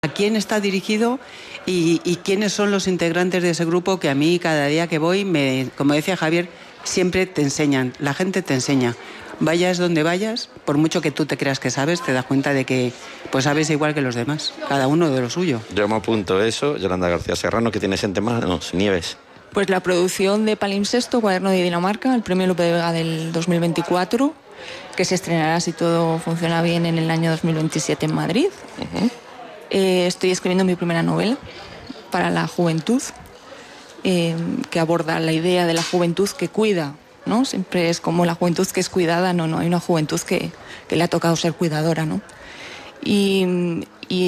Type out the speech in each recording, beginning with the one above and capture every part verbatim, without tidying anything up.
a quién está dirigido y, y quiénes son los integrantes de ese grupo que a mí cada día que voy, me, como decía Javier, siempre te enseñan, la gente te enseña. Vayas donde vayas, por mucho que tú te creas que sabes, te das cuenta de que pues sabes igual que los demás, cada uno de lo suyo. Yo me apunto eso. Yolanda García Serrano, ¿qué tienes entre manos? Nieves. Pues la producción de Palimpsesto, Cuaderno de Dinamarca, el premio Lope de Vega del dos mil veinticuatro, que se estrenará, si todo funciona bien, en el año dos mil veintisiete en Madrid. Uh-huh. Eh, estoy escribiendo mi primera novela para la juventud, eh, que aborda la idea de la juventud que cuida, ¿no? Siempre es como la juventud que es cuidada, no, no, hay una juventud que, que le ha tocado ser cuidadora, ¿no? Y,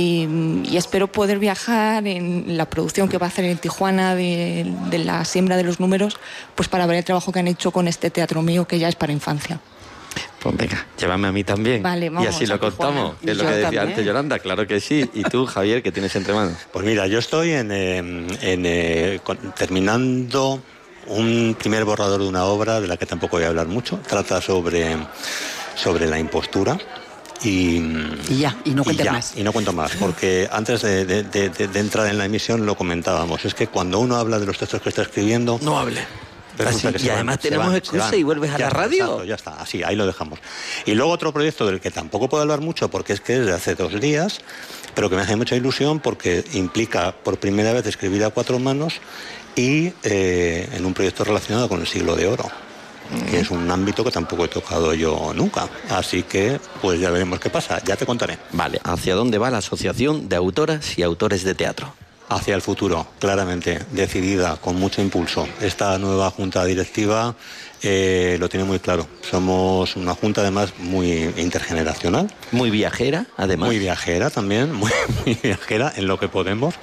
y, y espero poder viajar en la producción que va a hacer en Tijuana de, de La siembra de los números, pues para ver el trabajo que han hecho con este teatro mío que ya es para infancia. Pues venga, llévame a mí también. Vale, vamos, y así lo contamos. Es lo Yo que decía también. antes Yolanda, claro que sí. ¿Y tú, Javier, qué tienes entre manos? Pues mira, yo estoy en, eh, en eh, con, terminando un primer borrador de una obra de la que tampoco voy a hablar mucho. Trata sobre, sobre la impostura. Y, y ya, y no cuentes y ya, más. Y no cuento más, porque antes de, de, de, de entrar en la emisión lo comentábamos. Es que cuando uno habla de los textos que está escribiendo... No hable. Así, y además van, tenemos van, excusa y vuelves a ya la está, radio. Exacto, ya está, así, ahí lo dejamos. Y luego otro proyecto del que tampoco puedo hablar mucho porque es que es de hace dos días, pero que me hace mucha ilusión porque implica por primera vez escribir a cuatro manos y eh, en un proyecto relacionado con el Siglo de Oro, que es un ámbito que tampoco he tocado yo nunca. Así que, pues ya veremos qué pasa, ya te contaré. Vale, ¿hacia dónde va la Asociación de Autoras y Autores de Teatro? Hacia el futuro, claramente, decidida, con mucho impulso. Esta nueva junta directiva eh, lo tiene muy claro. Somos una junta, además, muy intergeneracional. Muy viajera, además. Muy viajera también, muy, muy viajera en lo que podemos.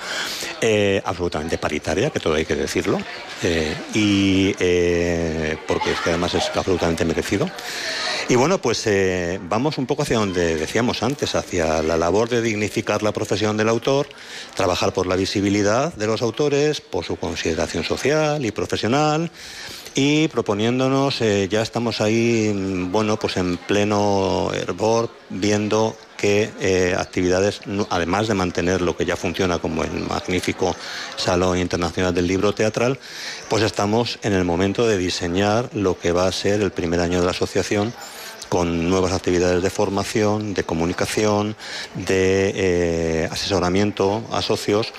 Eh, absolutamente paritaria, que todo hay que decirlo. Eh, y eh, porque es que además es absolutamente merecido. Y bueno, pues eh, vamos un poco hacia donde decíamos antes, hacia la labor de dignificar la profesión del autor, trabajar por la visibilidad de los autores, por su consideración social y profesional, y proponiéndonos, eh, ya estamos ahí, bueno, pues en pleno hervor, viendo qué eh, actividades, además de mantener lo que ya funciona como el magnífico Salón Internacional del Libro Teatral, pues estamos en el momento de diseñar lo que va a ser el primer año de la asociación, con nuevas actividades de formación, de comunicación, de eh, asesoramiento a socios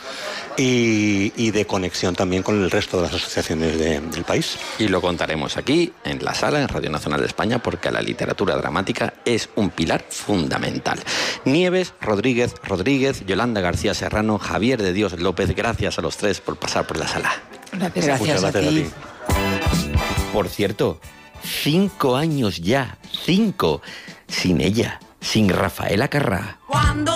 y, y de conexión también con el resto de las asociaciones de, del país. Y lo contaremos aquí, en la sala, en Radio Nacional de España, porque la literatura dramática es un pilar fundamental. Nieves, Rodríguez, Rodríguez, Yolanda García Serrano, Javier de Dios López, gracias a los tres por pasar por la sala. Gracias, Gracias, Muchas gracias a ti. a ti. Por cierto, cinco años ya, cinco, sin ella, sin Rafaela Carrà.